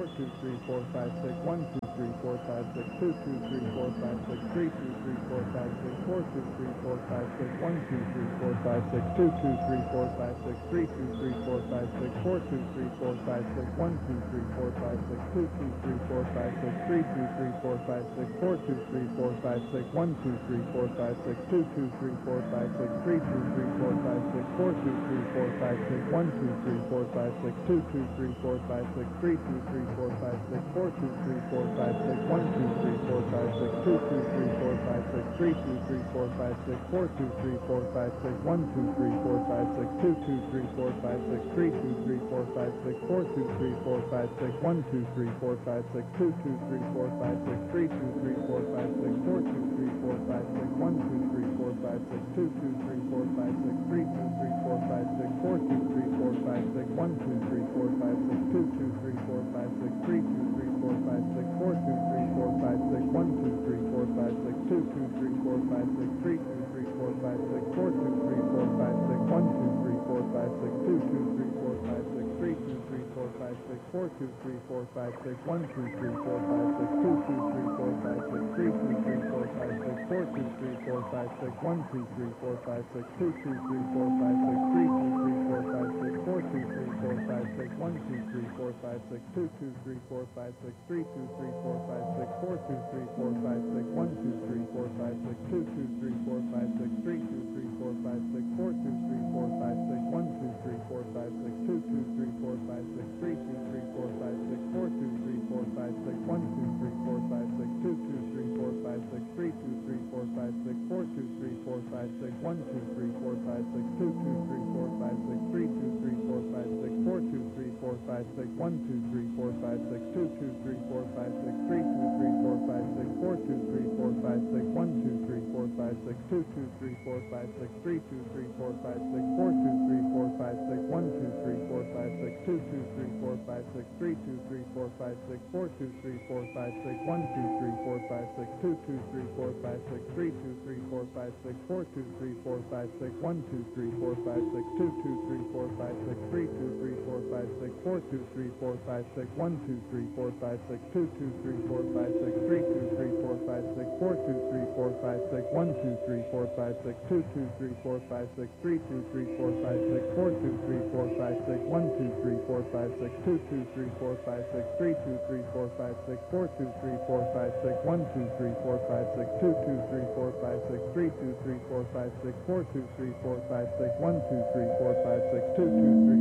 4 2 3 4 5 6 1 2 3 4 5 6 2 2 3 4 5 6 3 2 3 4 5 6 4 2 3 4 5 6 1 2 3 4 5 6 2 2 3 4 5 6 3 2 3 4 5 6 4 2 3 4 5 6 1 2 3 4 5 6 2 2 3 4 5 6 3 2 3 4 5 6 4 2 3 4 5 6 1 2 3 4 5 6 2 2 3 4 5 6 3 2 3 4 5 6 4 2 3 4 5 6 1 2 3 4 5 6 2 2 3 4 5 6 3 2 3 4 5 6 4 2 3 4 5 6 1 2 3 4 5 6 2 2 3 4 5 6 3 2 3 4 5 6 4 2 3 4 5 6 1 2 3 4 5 6 2 2 3 4 5 6 3 2 3 4 5 6 4 2 3 4 5 6 1 2 3 4 5 6 2 2 3 4 5 6 3 2 3 4 5 6 4 2 3 4 5 6 1 2 3 4 5 6 2 2 3 4 5 6 3 2 3 4 5 6 4 2 3 4 5 6 1 2 3 4 5 6 2 2 3 4 5 6 3 2 3 4 5 6 4 2 3 4 5 6 1 2 3 4 5 6 2 2 3 4 5 6 3 2 3 4 5 6 4 2 3 4 5 6 1 2 3 4 5 6 2 2 3 4 5 6 3 2 3 4 5 6 4 2 3 4 5 6 1 2 3 4 5 6 2 2 3 4 5 6 3 2 3 4 5 6 4 2 3 4 5 6 1 2 3 4 5 6 2 2 3 4 5 6 3 2 3 4 5 6 4 2 3 4 5 6 1 2 3 4 5 6 2 2 3 4 5 6 3 2 3 4 5 6 4 2 3 4 5 6 1 2 3 4 5 6 2 2 3 4 5 6 3 2 3 4 5 6 4 2 3 4 5 6 1 2 3 4 5 6 2 2 3 4 5 6 3 2 3 4 5 6 4 2 3 4 5 6 1 2 3 4 5 6 2 2 3 4 5 6 3 2 3 4 5 6 4 2 3 4 5 6 1 2 3 4 5 6 2 2 3 4 5 6 3 2 3 4 5 6 4 2 3 4 5 6 1 2 3 4 5 6 2 2 3 4 5 6 3 2 3 4 5 6 4 2 3 4 5 6 1 2 3 4 5 6 2 2 3 4 5 6 3 2 3 4 5 6 4 2 3 4 5 6 1 2 3 4 5 6 2 2 3 4 5 6 3 2 3 4 5 6 4 2 3 4 5 6 1 2 3 4 5 6 2 2 3 4 5 6 3 2 3 4 5 6 4 2 3 4 5 6 1 2 3 4 5 6 2 2 3 4 5 6 3 2 3 4 5 6 4 2 3 4 5 6 1 2 3 4 5 6 2 2 3 4 5 6 3 2 3 4 5 6 4 2 3 4 5 6 1 2 3 4 5 6 2 2 3 4 5 6 3 2 3 4 5 6 4 2 3 4 5 6 1 2 3 4 5 6 2 2 3 4 5 6 3 2 3 4 5 6 4 2 3 4 5 6 1 2 3 4 5 6 2 2 3 4 5 6 3 2 3 4 5 6 4 2 3 4 5 6 1 2 3 4 5 6 2 2 3